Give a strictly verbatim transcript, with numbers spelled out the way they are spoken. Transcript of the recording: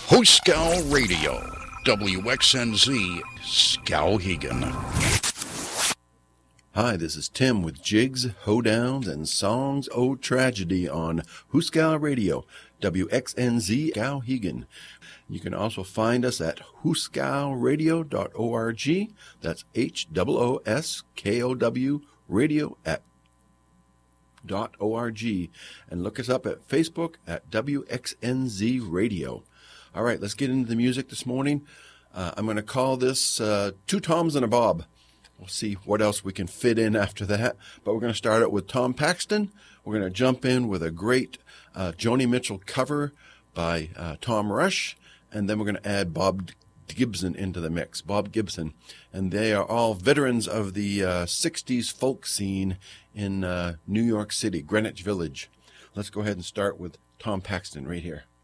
Hoscal Radio, W X N Z, Skowhegan. Hi, this is Tim with Jigs, Hoedowns, and Songs O Tragedy on Hooskow Radio, W X N Z, Skowhegan. You can also find us at hooskow radio dot org. That's H O O S K O W radio at dot org. And look us up at Facebook at W X N Z Radio. All right, let's get into the music this morning. Uh, I'm going to call this uh, Two Toms and a Bob. We'll see what else we can fit in after that. But we're going to start out with Tom Paxton. We're going to jump in with a great uh, Joni Mitchell cover by uh, Tom Rush. And then we're going to add Bob Gibson into the mix. Bob Gibson. And they are all veterans of the uh, sixties folk scene in uh, New York City, Greenwich Village. Let's go ahead and start with Tom Paxton right here.